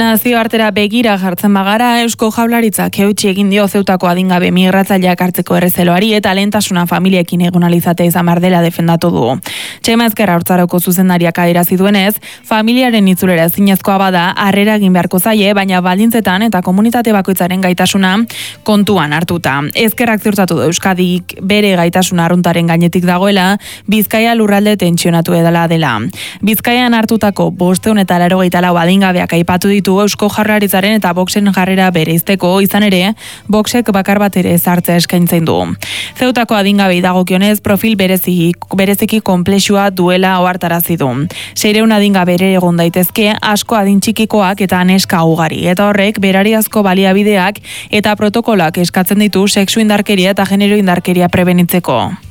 Nazioartera begira jartzen bagara, Eusko Jaurlaritzak eutsi egin dio Zeutako adingabe migratzaileak hartzeko errezeloari eta lehentasuna familiekin egon alizatea izan behar dela defendatu du. Txema Ezkerra Haurtzaroko zuzendariak adierazi duenez, familiaren itzulera ezinezkoa bada harrera egin beharko zaie, baina baldintzetan eta komunitate bakoitzaren gaitasuna kontuan hartuta. Ezkerrak ziurtatu du Euskadik bere gaitasuna arruntaren gainetik dagoela, Bizkaia lurralde tentsionatu edala dela. Bizkaian hartutako 584 adingabeak aipatu ditu Eusko Jaurlaritzaren eta Voxen jarrera bereizteko, izan ere, Voxek bakar bat ere sartzea eskaintzen du. Zeutako adingabei dagokionez profil bereziki konplexua duela ohartarazi du. 600 adingabe ere egon daitezke, asko adin txikikoak eta neska ugari, eta horrek berariazko baliabideak eta protokoloak eskatzen ditu sexu indarkeria eta genero indarkeria prebenitzeko.